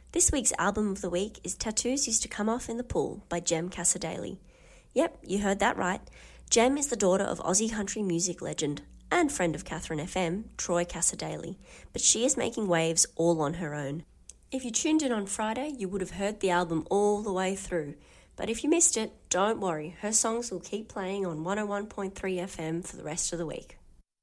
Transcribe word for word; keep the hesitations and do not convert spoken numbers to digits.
This week's album of the week is Tattoos Used to Come Off in the Pool by Jem Cassar-Daley. Yep, you heard that right. Jem is the daughter of Aussie country music legend and friend of Catherine F M, Troy Cassar-Daley, but she is making waves all on her own. If you tuned in on Friday, you would have heard the album all the way through. But if you missed it, don't worry, her songs will keep playing on one oh one point three F M for the rest of the week.